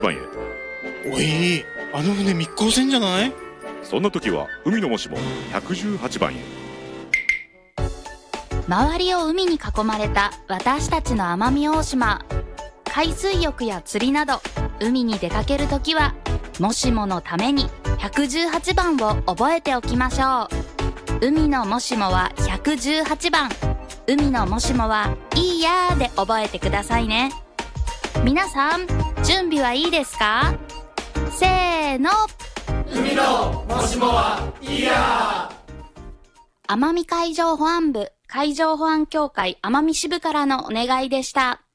番へ。 おい、あの船密航船じゃない？ そんな時は海のもしも118番へ。 周りを海に囲まれた私たちの奄美大島。海水浴や釣りなど海に出かけるときはもしものために118番を覚えておきましょう。海のもしもは118番。海のもしもはいいやーで覚えてくださいね。皆さん準備はいいですか？せーの。 海のもしもはいいや奄美海上保安部海上保安協会奄美支部からのお願いでした。